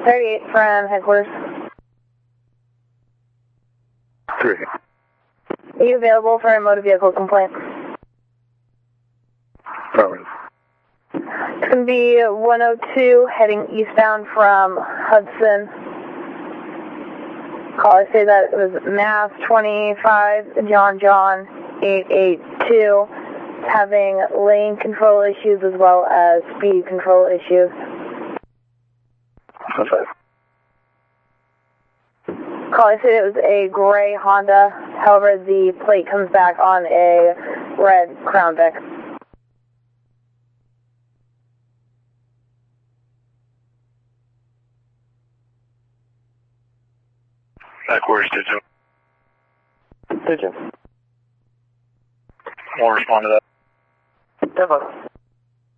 38 from headquarters. 3. Are you available for a motor vehicle complaint? Oh, It's going to be 102 heading eastbound from Hudson. Caller say that it was Mass 25, John 882, having lane control issues as well as speed control issues. okay. Caller said it was a gray Honda, however the plate comes back on a red Crown Vic. Headquarters, 2-2. 2-2. We'll respond to that. Definitely.